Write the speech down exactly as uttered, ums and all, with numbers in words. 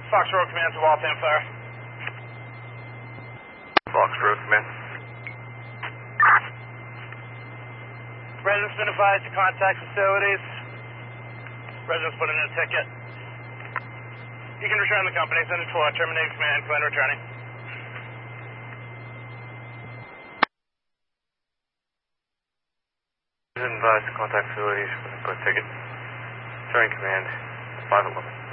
Fox Road Command to Waltham Fire. Fox Road Command. Residents been advised to contact facilities. Residents put in a ticket. You can return the company. Send it for terminating command. Command returning. Residents advised to contact facilities. Put a ticket. Returning command. five eleven.